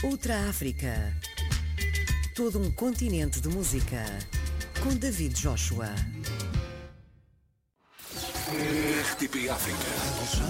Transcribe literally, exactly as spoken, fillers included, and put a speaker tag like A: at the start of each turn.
A: Outra África. Todo um continente de música. Com David Joshua.
B: R T P África.